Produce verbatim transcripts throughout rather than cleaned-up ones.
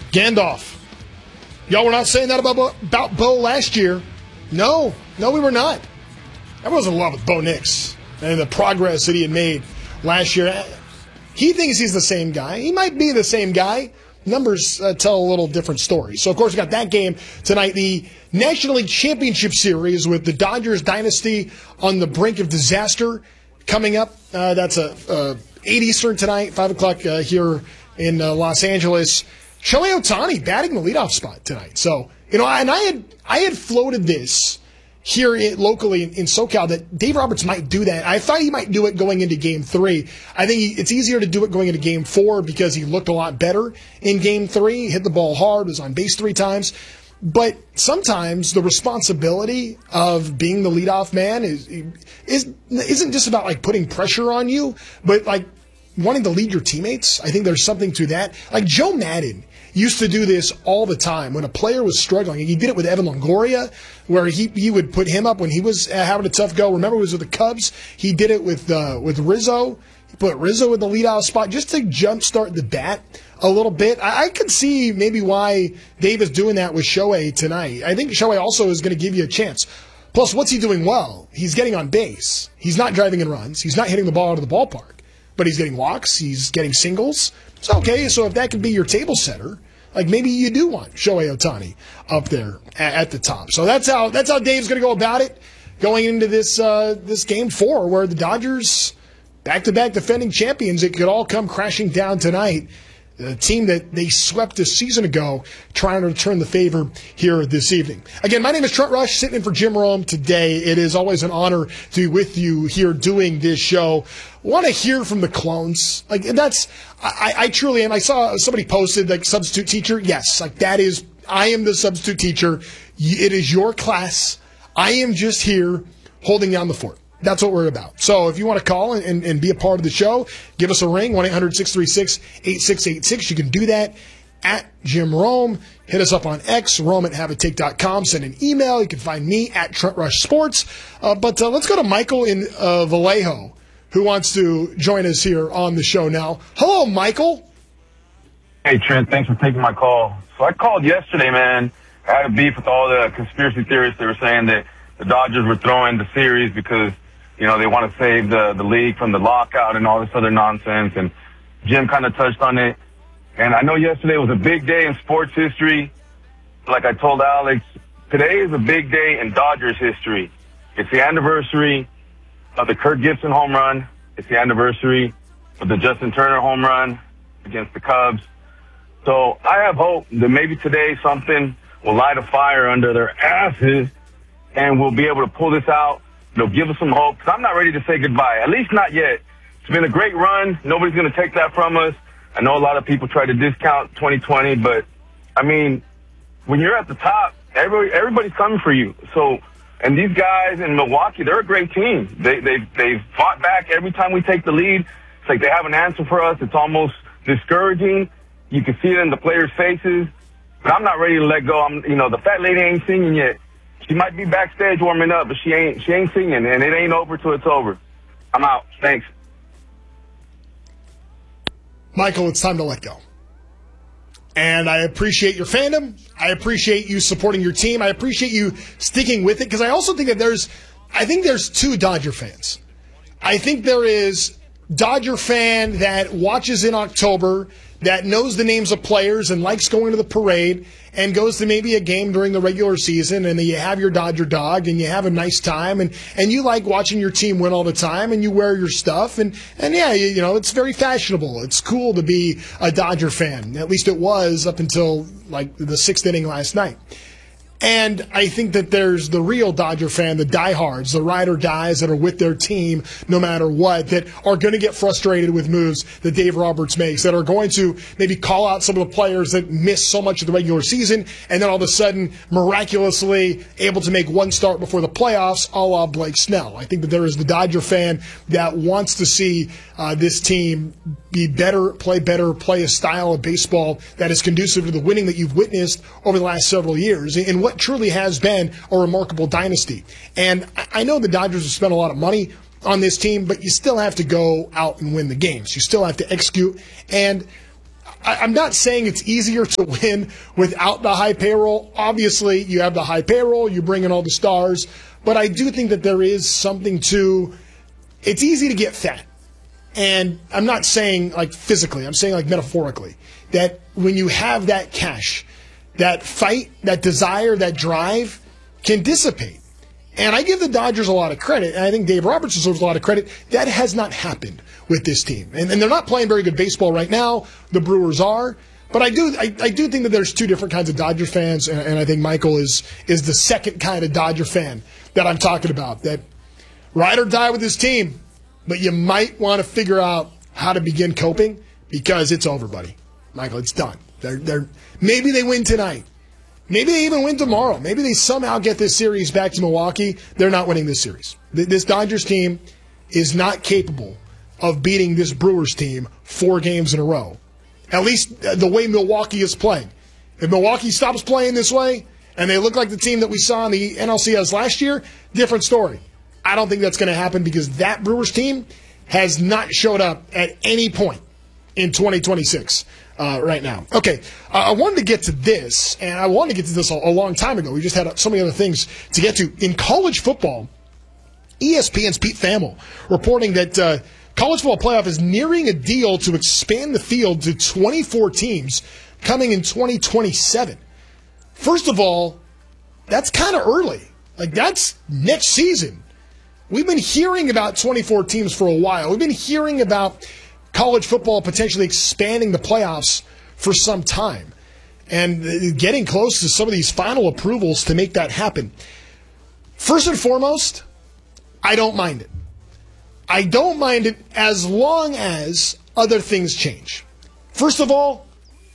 Gandalf. Y'all were not saying that about Bo, about Bo last year. No, no, we were not. Everyone's in love with Bo Nix and the progress that he had made last year. He thinks he's the same guy. He might be the same guy. Numbers uh, tell a little different story. So, of course, we got that game tonight. The National League Championship Series with the Dodgers dynasty on the brink of disaster coming up. Uh, that's a, a eight Eastern tonight, five o'clock uh, here in uh, Los Angeles. Shohei Ohtani batting the leadoff spot tonight. So, you know, and I had I had floated this here in, locally in, in SoCal that Dave Roberts might do that. I thought he might do it going into Game three. I think he, it's easier to do it going into Game four because he looked a lot better in Game three. Hit the ball hard, was on base three times. But sometimes the responsibility of being the leadoff man is, is, isn't just about like putting pressure on you, but like wanting to lead your teammates. I think there's something to that. Like Joe Madden used to do this all the time when a player was struggling. He did it with Evan Longoria, where he, he would put him up when he was having a tough go. Remember, it was with the Cubs. He did it with uh, with Rizzo. He put Rizzo in the leadoff spot just to jumpstart the bat a little bit. I, I could see maybe why Dave is doing that with Shohei tonight. I think Shohei also is going to give you a chance. Plus, what's he doing well? He's getting on base. He's not driving in runs. He's not hitting the ball out of the ballpark. But he's getting walks. He's getting singles. It's okay. So if that could be your table setter, like maybe you do want Shohei Ohtani up there at the top. So that's how that's how Dave's going to go about it going into this uh, this game four, where the Dodgers, back-to-back defending champions, it could all come crashing down tonight. The team that they swept a season ago, trying to return the favor here this evening. Again, my name is Trent Rush, sitting in for Jim Rome today. It is always an honor to be with you here doing this show. Want to hear from the clones? Like that's, I, I truly am. I saw somebody posted like substitute teacher. Yes, like that is. I am the substitute teacher. It is your class. I am just here holding down the fort. That's what we're about. So if you want to call and, and, and be a part of the show, give us a ring, one eight hundred six three six eight six eight six. You can do that at Jim Rome. Hit us up on X, Rome at have a take dot com. Send an email. You can find me at Trent Rush Sports. Uh, but uh, let's go to Michael in uh, Vallejo, who wants to join us here on the show now. Hello, Michael. Hey, Trent. Thanks for taking my call. So I called yesterday, man. I had a beef with all the conspiracy theorists. They were saying that the Dodgers were throwing the series because, you know, they want to save the, the league from the lockout and all this other nonsense. And Jim kind of touched on it. And I know yesterday was a big day in sports history. Like I told Alex, today is a big day in Dodgers history. It's the anniversary of the Kirk Gibson home run. It's the anniversary of the Justin Turner home run against the Cubs. So I have hope that maybe today something will light a fire under their asses and we'll be able to pull this out. It'll give us some hope, because I'm not ready to say goodbye, at least not yet. It's been a great run. Nobody's going to take that from us. I know a lot of people try to discount twenty twenty, but, I mean, when you're at the top, everybody, everybody's coming for you. So, and these guys in Milwaukee, they're a great team. They, they, they've fought back every time we take the lead. It's like they have an answer for us. It's almost discouraging. You can see it in the players' faces. But I'm not ready to let go. I'm, you know, the fat lady ain't singing yet. She might be backstage warming up, but she ain't she ain't singing, and it ain't over till it's over. I'm out. Thanks. Michael, it's time to let go. And I appreciate your fandom. I appreciate you supporting your team. I appreciate you sticking with it, because I also think that there's I think there's two Dodger fans. I think there is Dodger fan that watches in October, that knows the names of players and likes going to the parade and goes to maybe a game during the regular season, and then you have your Dodger dog and you have a nice time, and, and you like watching your team win all the time, and you wear your stuff, and, and yeah, you, you know, it's very fashionable. It's cool to be a Dodger fan. At least it was up until like the sixth inning last night. And I think that there's the real Dodger fan, the diehards, the ride or dies that are with their team no matter what, that are going to get frustrated with moves that Dave Roberts makes, that are going to maybe call out some of the players that miss so much of the regular season, and then all of a sudden, miraculously able to make one start before the playoffs, a la Blake Snell. I think that there is the Dodger fan that wants to see uh, this team be better, play better, play a style of baseball that is conducive to the winning that you've witnessed over the last several years, in what truly has been a remarkable dynasty. And I know the Dodgers have spent a lot of money on this team, but you still have to go out and win the games. You still have to execute. And I, I'm not saying it's easier to win without the high payroll. Obviously, you have the high payroll, you bring in all the stars, but I do think that there is something to, it's easy to get fat. And I'm not saying like physically, I'm saying like metaphorically, that when you have that cash, that fight, that desire, that drive can dissipate. And I give the Dodgers a lot of credit, and I think Dave Roberts deserves a lot of credit. That has not happened with this team. And, and they're not playing very good baseball right now. The Brewers are. But I do I, I do think that there's two different kinds of Dodger fans, and, and I think Michael is is the second kind of Dodger fan that I'm talking about, that ride or die with this team, but you might want to figure out how to begin coping because it's over, buddy. Michael, it's done. They're, they're, maybe they win tonight. Maybe they even win tomorrow. Maybe they somehow get this series back to Milwaukee. They're not winning this series. This Dodgers team is not capable of beating this Brewers team four games in a row. At least the way Milwaukee is playing. If Milwaukee stops playing this way and they look like the team that we saw in the N L C S last year, different story. I don't think that's going to happen because that Brewers team has not showed up at any point in twenty twenty-six. Uh, right now. Okay, uh, I wanted to get to this, and I wanted to get to this a, a long time ago. We just had so many other things to get to. In college football, E S P N's Pete Thamel reporting that uh, college football playoff is nearing a deal to expand the field to twenty-four teams coming in twenty twenty-seven. First of all, that's kind of early. Like, that's next season. We've been hearing about twenty-four teams for a while. We've been hearing about college football potentially expanding the playoffs for some time and getting close to some of these final approvals to make that happen. First and foremost, I don't mind it. I don't mind it as long as other things change. First of all,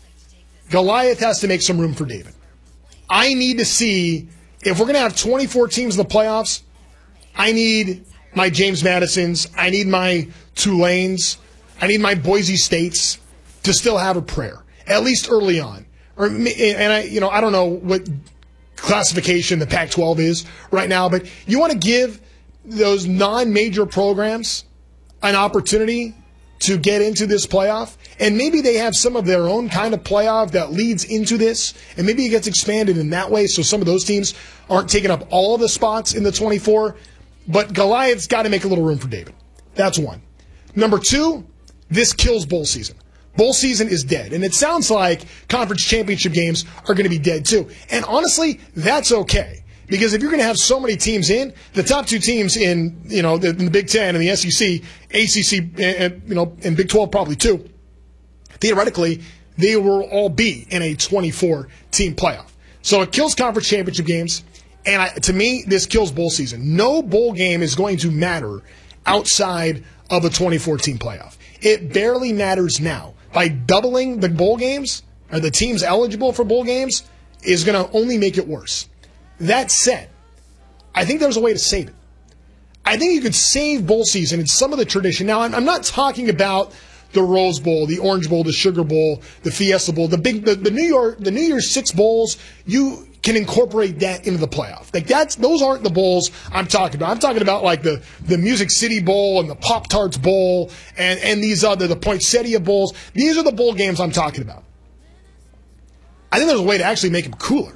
Goliath has to make some room for David. I need to see, if we're going to have twenty-four teams in the playoffs, I need my James Madisons, I need my Tulanes, I need my Boise States to still have a prayer, at least early on. Or, and I, you know, I don't know what classification the Pac twelve is right now, but you want to give those non-major programs an opportunity to get into this playoff, and maybe they have some of their own kind of playoff that leads into this, and maybe it gets expanded in that way, so some of those teams aren't taking up all of the spots in the twenty-four. But Goliath's got to make a little room for David. That's one. Number two, this kills bowl season. Bowl season is dead. And it sounds like conference championship games are going to be dead too. And honestly, that's okay. Because if you're going to have so many teams in, the top two teams in, you know, the, in the Big Ten and the S E C, A C C, and, you know, and Big twelve probably too, theoretically, they will all be in a twenty-four team playoff. So it kills conference championship games. And I, to me, this kills bowl season. No bowl game is going to matter outside of a twenty-four team playoff. It barely matters now. By doubling the bowl games, or the teams eligible for bowl games, is going to only make it worse. That said, I think there's a way to save it. I think you could save bowl season in some of the tradition. Now, I'm, I'm not talking about the Rose Bowl, the Orange Bowl, the Sugar Bowl, the Fiesta Bowl, the big, the, the New York, the New Year's Six bowls. You can incorporate that into the playoff. Like that's those aren't the bowls I'm talking about. I'm talking about like the, the Music City Bowl and the Pop Tarts Bowl and, and these other the Poinsettia Bowls. These are the bowl games I'm talking about. I think there's a way to actually make them cooler.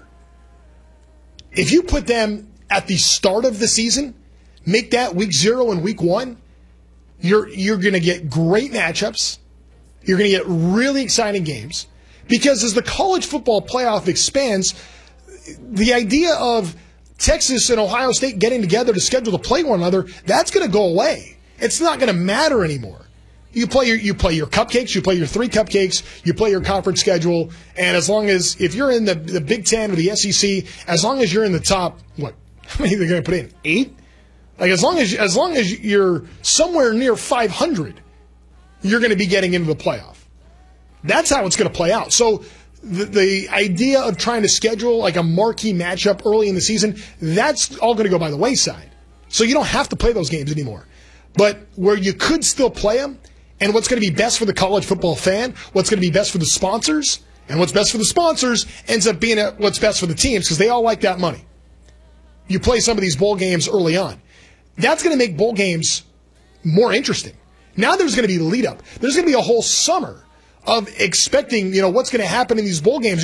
If you put them at the start of the season, make that week zero and week one, you're you're gonna get great matchups. You're gonna get really exciting games. Because as the college football playoff expands, the idea of Texas and Ohio State getting together to schedule to play one another, that's going to go away. It's not going to matter anymore. You play your you play your cupcakes, you play your three cupcakes, you play your conference schedule, and as long as, if you're in the, the Big Ten or the S E C, as long as you're in the top, what, how many are they going to put in? Eight? Like as long as as long as you're somewhere near five hundred, you're going to be getting into the playoff. That's how it's going to play out. So The, the idea of trying to schedule like a marquee matchup early in the season, that's all going to go by the wayside. So you don't have to play those games anymore. But where you could still play them, and what's going to be best for the college football fan, what's going to be best for the sponsors, and what's best for the sponsors ends up being what's best for the teams because they all like that money. You play some of these bowl games early on. That's going to make bowl games more interesting. Now there's going to be lead up. There's going to be a whole summer of expecting, you know, what's going to happen in these bowl games.